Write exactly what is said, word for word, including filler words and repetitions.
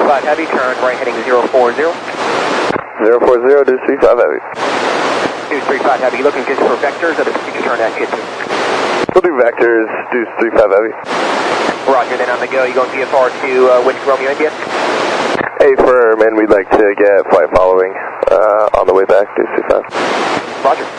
five Heavy, turn right heading zero four zero. zero four zero, Deuce three five Heavy. Deuce three five Heavy, looking just for vectors of the future turn at K two. We'll do vectors, Deuce three five Heavy. Roger, then on the go, you going V F R to uh, Whiskey Romeo India? Affirm, and we'd like to get flight following uh, on the way back, Deuce three five. Roger.